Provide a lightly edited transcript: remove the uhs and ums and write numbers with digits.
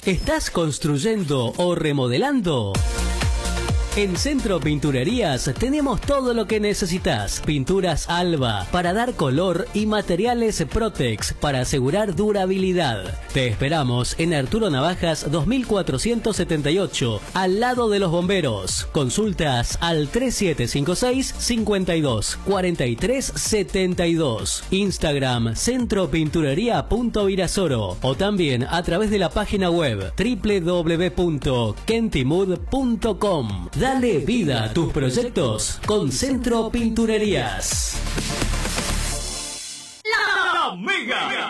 ¿Estás construyendo o remodelando? En Centro Pinturerías tenemos todo lo que necesitas. Pinturas Alba para dar color y materiales Protex para asegurar durabilidad. Te esperamos en Arturo Navajas 2478, al lado de los bomberos. Consultas al 3756 52 43 72. Instagram centropinturería.virasoro o también a través de la página web www.kentimud.com. Dale vida a tus proyectos con Centro Pinturerías. La Mega